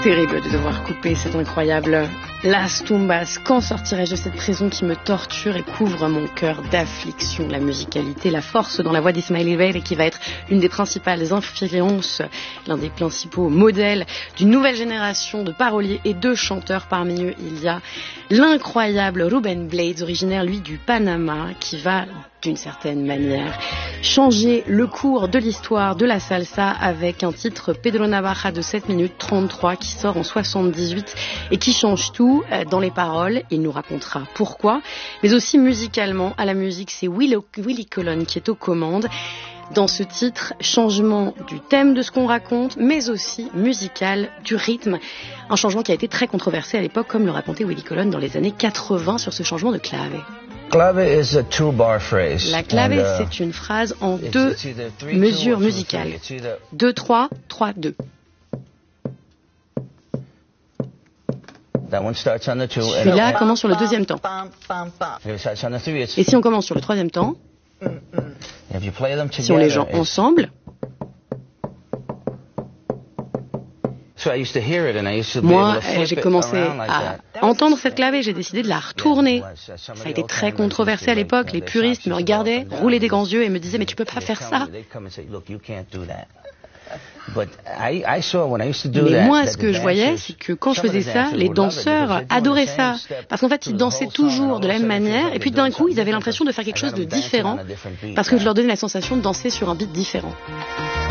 Terrible de devoir couper cet incroyable Las Tumbas. Quand sortirai-je de cette prison qui me torture et couvre mon cœur d'affliction? La musicalité, la force dans la voix d'Ismaël Rivera, qui va être une des principales influences, l'un des principaux modèles d'une nouvelle génération de paroliers et de chanteurs. Parmi eux, il y a l'incroyable Ruben Blades, originaire lui du Panama, qui va d'une certaine manière changer le cours de l'histoire de la salsa avec un titre Pedro Navaja de 7 minutes 33 qui sort en 78 et qui change tout dans les paroles. Il nous racontera pourquoi, mais aussi musicalement. À la musique, c'est Willie Colon qui est aux commandes. Dans ce titre, changement du thème de ce qu'on raconte, mais aussi musical, du rythme. Un changement qui a été très controversé à l'époque, comme le racontait Willie Colon dans les années 80 sur ce changement de clave. La clave, c'est une phrase en deux mesures musicales. 2, 3, 3, 2. Celui-là commence sur le deuxième temps. Et si on commence sur le troisième temps, si on les joue ensemble, moi, j'ai commencé à entendre cette clave et j'ai décidé de la retourner. Ça a été très controversé à l'époque. Les puristes me regardaient, roulaient des grands yeux et me disaient « Mais tu peux pas faire ça !» Mais moi, ce que je voyais, c'est que quand je faisais ça, les danseurs adoraient ça. Parce qu'en fait, ils dansaient toujours de la même manière. Et puis d'un coup, ils avaient l'impression de faire quelque chose de différent. Parce que je leur donnais la sensation de danser sur un beat différent.